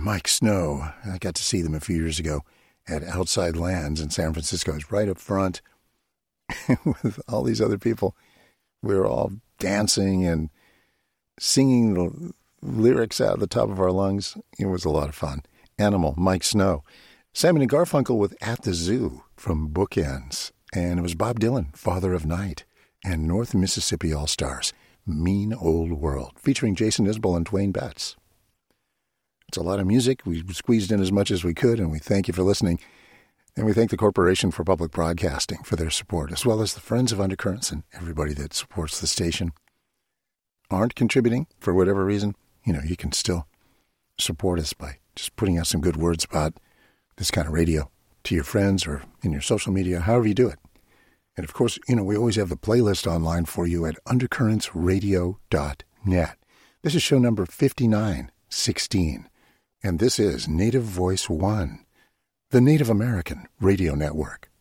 Mike Snow. I got to see them a few years ago at Outside Lands in San Francisco. It's right up front with all these other people. We were all dancing and singing the lyrics out of the top of our lungs. It was a lot of fun. Animal, Mike Snow. Simon and Garfunkel with At the Zoo from Bookends. And it was Bob Dylan, Father of Night. And North Mississippi All-Stars, Mean Old World, featuring Jason Isbell and Dwayne Betts. It's a lot of music. We squeezed in as much as we could, and we thank you for listening. And we thank the Corporation for Public Broadcasting for their support, as well as the Friends of Undercurrents and everybody that supports the station. Aren't contributing for whatever reason, you can still support us by just putting out some good words about this kind of radio to your friends or in your social media, however you do it. And of course, we always have the playlist online for you at undercurrentsradio.net. This is show number 5916, and this is Native Voice One, the Native American Radio Network.